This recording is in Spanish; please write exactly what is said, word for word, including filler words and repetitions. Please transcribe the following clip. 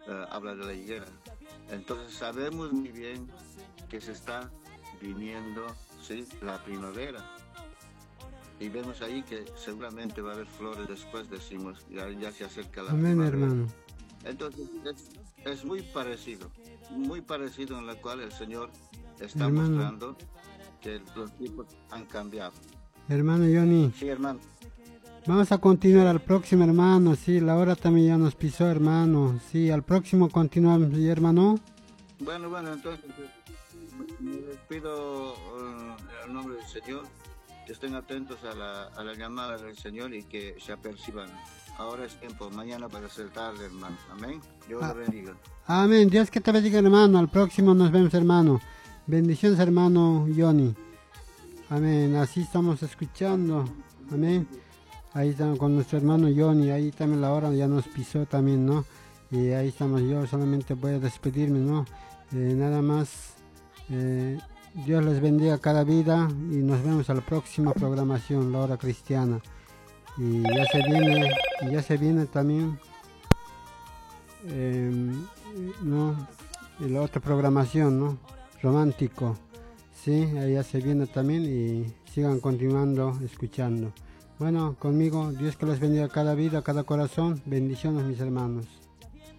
eh, habla de la higuera. Entonces sabemos muy bien que se está viniendo, sí, la primavera. Y vemos ahí que seguramente va a haber flores después, decimos, ya, ya se acerca la Amén, primavera. hermano. Entonces es, es muy parecido, muy parecido en la cual el Señor está Hermano, mostrando que los tiempos han cambiado. hermano Johnny. Sí, hermano. Vamos a continuar al próximo, hermano. Sí, la hora también ya nos pisó, hermano. Sí, al próximo continuamos, ¿sí, hermano? Bueno, bueno, entonces me despido uh, en nombre del Señor. Que estén atentos a la, a la llamada del Señor y que se aperciban. Ahora es tiempo, mañana para ser tarde, hermano. Amén. Dios Ah, lo bendiga. amén. Dios que te bendiga, hermano. Al próximo nos vemos, hermano. Bendiciones, hermano Johnny. Amén. Así estamos escuchando. Amén. Ahí estamos con nuestro hermano Johnny. Ahí también la hora ya nos pisó también, ¿no? Y ahí estamos. Yo solamente voy a despedirme, ¿no? Eh, nada más. Eh, Dios les bendiga cada vida y nos vemos a la próxima programación, La Hora Cristiana. Y ya se viene, y ya se viene también, eh, ¿no? Y la otra programación, ¿no? Romántico. Sí, ahí ya se viene también y sigan continuando escuchando. Bueno, conmigo, Dios que les bendiga cada vida, cada corazón. Bendiciones, mis hermanos.